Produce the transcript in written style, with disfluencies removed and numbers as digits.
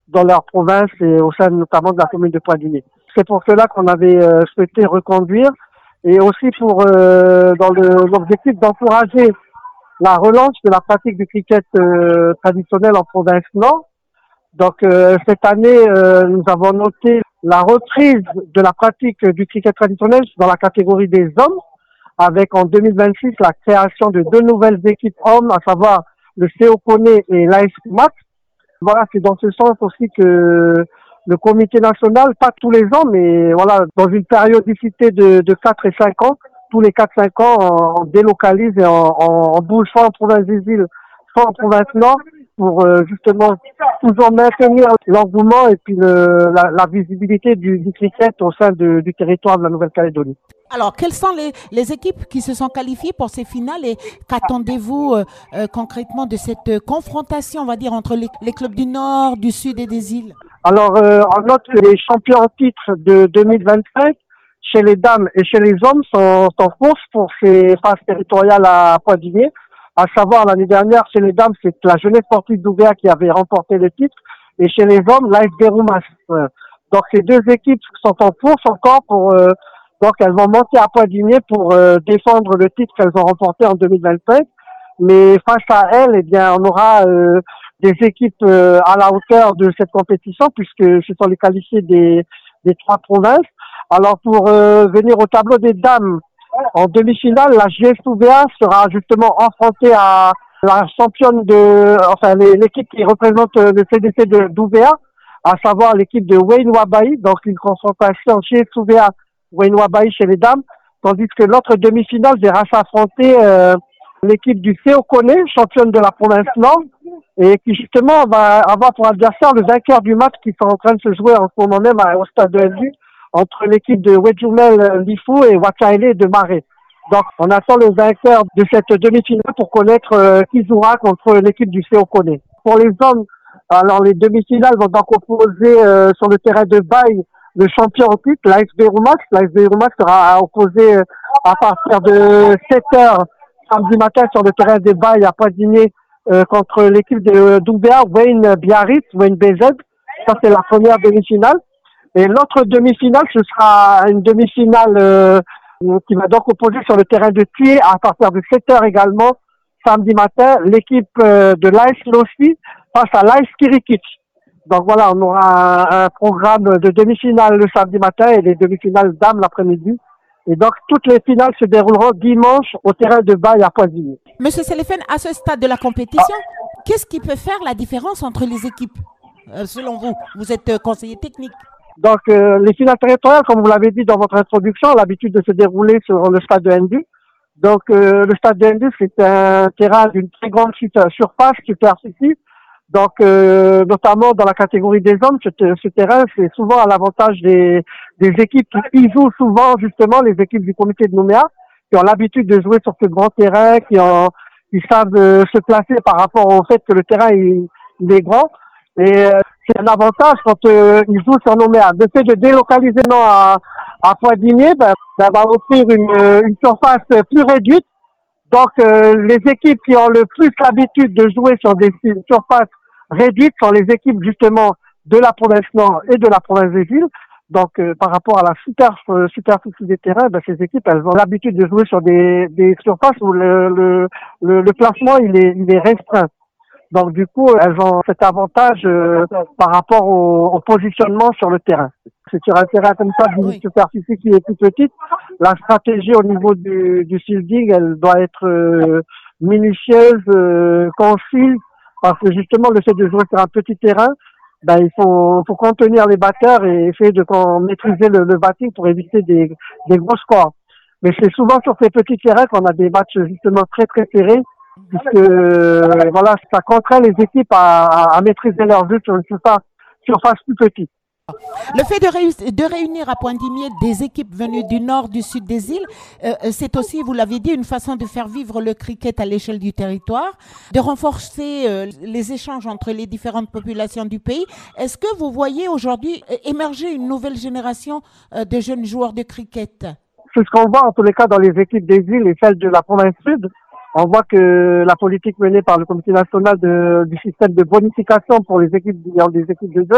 dans leur province et au sein notamment de la commune de Poindinier. C'est pour cela qu'on avait souhaité reconduire et aussi pour dans l'objectif d'encourager la relance de la pratique du cricket traditionnel en province Nord. Donc cette année, nous avons noté la reprise de la pratique du cricket traditionnel dans la catégorie des hommes, avec en 2026 la création de 2 nouvelles équipes hommes, à savoir le CO Koné et l'AS Max. Voilà, c'est dans ce sens aussi que le comité national, pas tous les ans, mais voilà, dans une périodicité de 4 et 5 ans, tous les 4-5 ans, on délocalise et on bouge soit en province des îles, soit en province nord, pour justement toujours maintenir l'engouement et puis la visibilité du cricket au sein du territoire de la Nouvelle-Calédonie. Alors, quelles sont les équipes qui se sont qualifiées pour ces finales et qu'attendez-vous concrètement de cette confrontation, on va dire, entre les clubs du Nord, du Sud et des îles? Alors, on note que les champions en titre de 2025, chez les dames et chez les hommes, sont en course pour ces phases territoriales à Poindinier. À savoir, l'année dernière, chez les dames, c'est la Jeunesse sportive d'Ouvéa qui avait remporté le titre. Et chez les hommes, l'AFB Roumas. Donc, ces 2 équipes sont en course encore pour... donc, elles vont monter à Poindinier pour défendre le titre qu'elles ont remporté en 2025. Mais face à elles, eh bien, on aura des équipes à la hauteur de cette compétition, puisque ce sont les qualifiés des 3 provinces. Alors, pour venir au tableau des dames, en demi-finale, la JS Ouvéa sera justement affrontée à la championne l'équipe qui représente le CDC d'Ouvéa, à savoir l'équipe de Wayne Wabai, donc une confrontation JS Ouvéa Wayne Wabai chez les dames, tandis que l'autre demi-finale verra s'affronter l'équipe du CO Koné, championne de la province Nord, et qui justement va avoir pour adversaire le vainqueur du match qui sont en train de se jouer en ce moment même au stade de NU, entre l'équipe de Wejumel Lifou et Wakaele de Marais. Donc on attend le vainqueur de cette demi-finale pour connaître qui jouera contre l'équipe du CO Koné. Pour les hommes, alors les demi-finales vont donc opposer sur le terrain de Baye le champion en titre, l'ASB Roumax. l'ASB Roumax sera opposé à partir de 7h samedi matin sur le terrain de Baye à Poindinier contre l'équipe de d'Ouvéa, Wayne Biarritz, Wayne BZ. Ça c'est la première demi-finale. Et l'autre demi-finale, ce sera une demi-finale qui va donc opposer sur le terrain de Thué à partir de 7h également, samedi matin, l'équipe de l'AS Lossi face à l'AS Kirikich. Donc voilà, on aura un programme de demi-finale le samedi matin et les demi-finales dames l'après-midi. Et donc toutes les finales se dérouleront dimanche au terrain de Baye à Poindinier. Monsieur Selefen, à ce stade de la compétition, qu'est-ce qui peut faire la différence entre les équipes, selon vous? Vous êtes conseiller technique. Donc, les finales territoriales, comme vous l'avez dit dans votre introduction, ont l'habitude de se dérouler sur le stade de Ndu. Donc, le stade de Ndu, c'est un terrain d'une très grande surface, superficie. Donc, notamment dans la catégorie des hommes, ce terrain, c'est souvent à l'avantage des équipes qui jouent souvent, justement, les équipes du comité de Nouméa, qui ont l'habitude de jouer sur ce grand terrain, qui savent se placer par rapport au fait que le terrain, il est grand. Et c'est un avantage quand ils jouent sur Nouméa. Le fait de délocaliser à Poindinier, ça va offrir une surface plus réduite. Donc les équipes qui ont le plus l'habitude de jouer sur des surfaces réduites sont les équipes justement de la province Nord et de la province des îles. Donc par rapport à la superficie des terrains, ces équipes elles ont l'habitude de jouer sur des surfaces où le placement il est restreint. Donc du coup, elles ont cet avantage par rapport au positionnement sur le terrain. C'est sur un terrain comme ça, d'une superficie qui est plus petite, la stratégie au niveau du fielding, elle doit être minutieuse, concise, parce que justement le fait de jouer sur un petit terrain, il faut contenir les batteurs et essayer de maîtriser le batting pour éviter des gros scores. Mais c'est souvent sur ces petits terrains qu'on a des matchs justement très très serrés, puisque voilà, ça contraint les équipes à maîtriser leur jeu sur une surface plus petite. Le fait de réunir à Poindinier des équipes venues du nord, du sud des îles, c'est aussi, vous l'avez dit, une façon de faire vivre le cricket à l'échelle du territoire, de renforcer les échanges entre les différentes populations du pays. Est-ce que vous voyez aujourd'hui émerger une nouvelle génération de jeunes joueurs de cricket? C'est ce qu'on voit en tous les cas dans les équipes des îles et celles de la province sud. On voit que la politique menée par le comité national du système de bonification pour les équipes, des équipes de jeunes